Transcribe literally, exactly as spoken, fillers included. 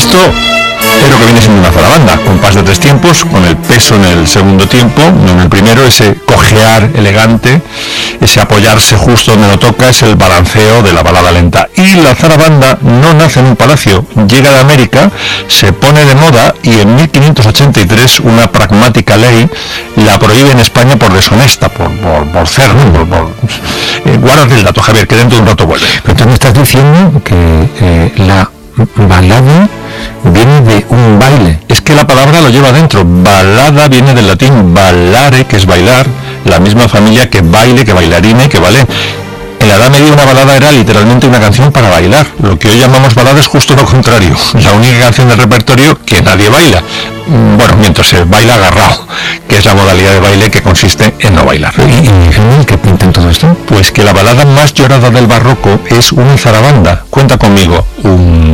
Esto es lo que viene siendo una zarabanda, compás de tres tiempos, con el peso en el segundo tiempo, no en el primero, ese cojear elegante, ese apoyarse justo donde lo toca, es el balanceo de la balada lenta. Y la zarabanda no nace en un palacio, llega de América, se pone de moda y en mil quinientos ochenta y tres una pragmática ley la prohíbe en España por deshonesta, por, por, por cerdo, por... por eh, guárdate el dato, Javier, que dentro de un rato vuelve. Pero tú me estás diciendo que eh, la balada viene de un baile. Es que la palabra lo lleva dentro. Balada viene del latín ballare, que es bailar, la misma familia que baile, que bailarine, que ballet. En la Edad Media una balada era literalmente una canción para bailar. Lo que hoy llamamos balada es justo lo contrario. La única canción del repertorio que nadie baila. Bueno, mientras se baila agarrado, que es la modalidad de baile que consiste en no bailar. ¿Y, y qué pinta en todo esto? Pues que la balada más llorada del barroco es una zarabanda. Cuenta conmigo. Un